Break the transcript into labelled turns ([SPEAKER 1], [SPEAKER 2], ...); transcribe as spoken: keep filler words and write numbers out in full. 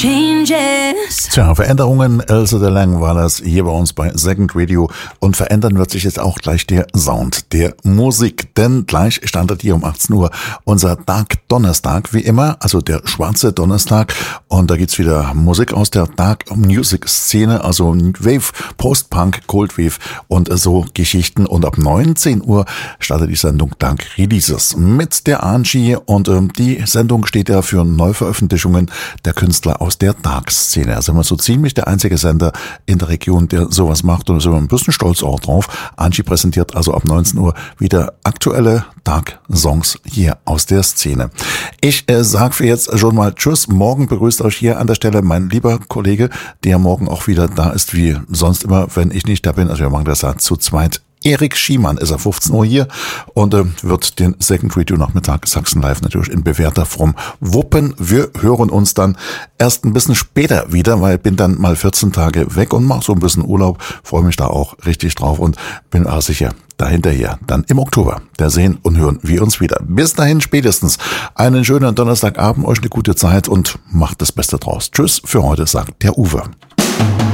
[SPEAKER 1] changes.
[SPEAKER 2] Tja, Veränderungen, Else de Lang war das hier bei uns bei Second Radio. Und verändern wird sich jetzt auch gleich der Sound der Musik. Denn gleich startet hier um achtzehn Uhr unser Dark Donnerstag, wie immer, also der schwarze Donnerstag. Und da gibt's wieder Musik aus der Dark Music Szene, also Wave, Post-Punk, Cold Wave und so Geschichten. Und ab neunzehn Uhr startet die Sendung Dark Releases mit der Angie. Und ähm, die Sendung steht ja für Neuveröffentlichungen der Künstler aus der Dark-Szene. Da sind wir so ziemlich der einzige Sender in der Region, der sowas macht, und da sind wir ein bisschen stolz auch drauf. Angie präsentiert also ab neunzehn Uhr wieder aktuelle Dark-Songs hier aus der Szene. Ich äh, sage für jetzt schon mal Tschüss. Morgen begrüßt euch hier an der Stelle mein lieber Kollege, der morgen auch wieder da ist, wie sonst immer, wenn ich nicht da bin. Also wir machen das ja zu zweit. Erik Schiemann ist ab fünfzehn Uhr hier und äh, wird den Second Radio Nachmittag Sachsen Live natürlich in bewährter Form wuppen. Wir hören uns dann erst ein bisschen später wieder, weil ich bin dann mal vierzehn Tage weg und mache so ein bisschen Urlaub. Freue mich da auch richtig drauf und bin auch sicher, dahinterher dann im Oktober, da sehen und hören wir uns wieder. Bis dahin spätestens einen schönen Donnerstagabend, euch eine gute Zeit und macht das Beste draus. Tschüss für heute, sagt der Uwe.